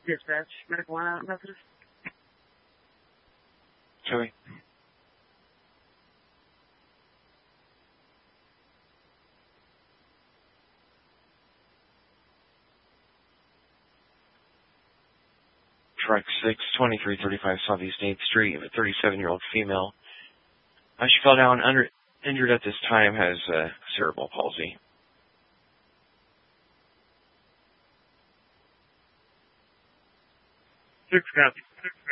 Dispatch, Medical Line Out Methodist. Joey. Truck 6, 2335 Southeast 8th Street, a 37-year-old female. She fell down, injured at this time, has cerebral palsy. 6 copy.